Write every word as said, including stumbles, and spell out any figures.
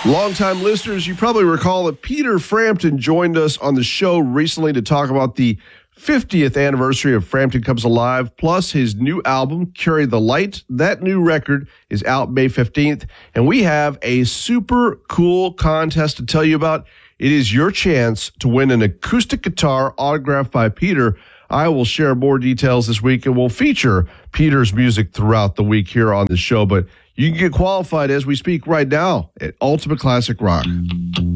Longtime listeners, you probably recall that Peter Frampton joined us on the show recently to talk about the fiftieth anniversary of Frampton Comes Alive, plus his new album, Carry the Light. That new record is out May fifteenth, and we have a super cool contest to tell you about. It is your chance to win an acoustic guitar autographed by Peter. I will share more details this week, and we'll feature Peter's music throughout the week here on the show, but you can get qualified as we speak right now at Ultimate Classic Rock.